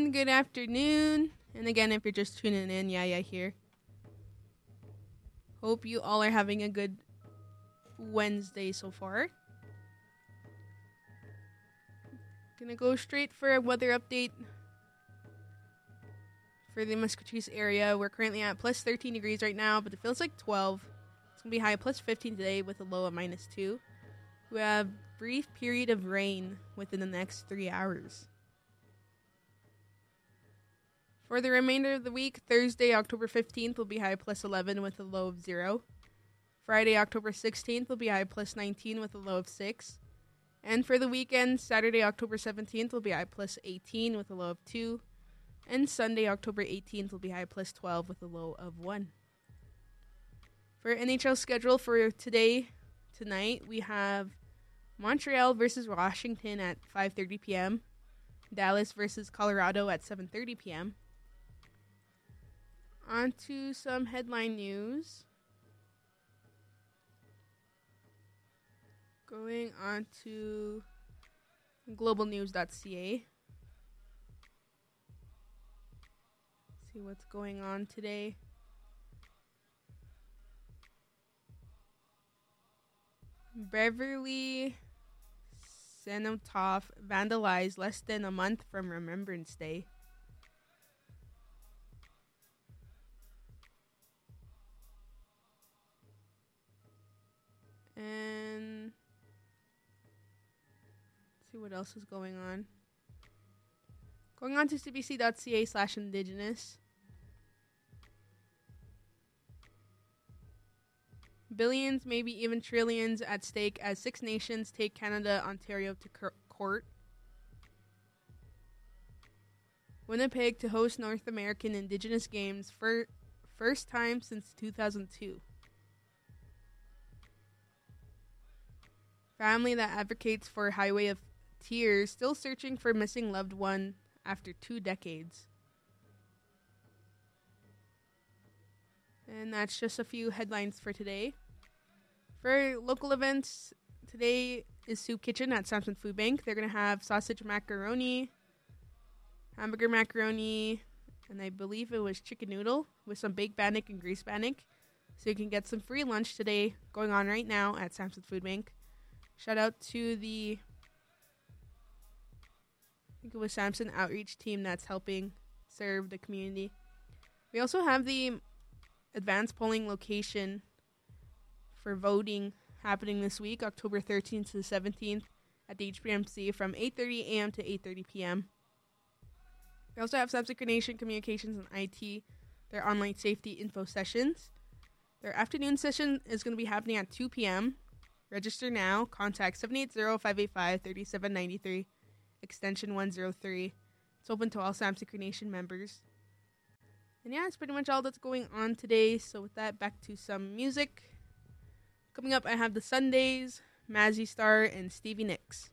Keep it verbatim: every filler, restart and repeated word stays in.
everyone. Good afternoon. And again, if you're just tuning in, Yaya here. Hope you all are having a good Wednesday so far. Gonna go straight for a weather update for the Muscatine area. We're currently at plus thirteen degrees right now, but it feels like twelve. It's gonna be high plus fifteen today with a low of minus two. We have brief period of rain within the next three hours. For the remainder of the week, Thursday, October fifteenth will be high plus eleven with a low of zero. Friday, October sixteenth will be high plus nineteen with a low of six. And for the weekend, Saturday, October seventeenth will be high plus eighteen with a low of two. And Sunday, October eighteenth will be high plus twelve with a low of one. For N H L schedule for today, tonight, we have Montreal versus Washington at five thirty p.m. Dallas versus Colorado at seven thirty p.m. On to some headline news. Going on to global news dot c a. See what's going on today. Beverly Cenotaph vandalized less than a month from Remembrance Day. And let's see what else is going on. Going on to c b c dot c a slash indigenous. Billions, maybe even trillions at stake as Six Nations take Canada, Ontario to cur- court. Winnipeg to host North American Indigenous Games for first time since two thousand two. Family that advocates for Highway of Tears still searching for missing loved one after two decades. And that's just a few headlines for today. For local events, today is Soup Kitchen at Samson Food Bank. They're going to have sausage macaroni, hamburger macaroni, and I believe it was chicken noodle with some baked bannock and greased bannock. So you can get some free lunch today going on right now at Samson Food Bank. Shout out to the, I think it was Samson Outreach team that's helping serve the community. We also have the advanced polling location for voting happening this week, October thirteenth to the seventeenth at the H P M C from eight thirty a.m. to eight thirty p.m. We also have Samson Nation Communications and I T, their online safety info sessions. Their afternoon session is going to be happening at two p.m. Register now. Contact seven eight zero, five eight five, three seven nine three, extension one zero three. It's open to all Samson Nation members. And yeah, it's pretty much all that's going on today. So with that, back to some music. Coming up, I have the Sundays, Mazzy Star, and Stevie Nicks.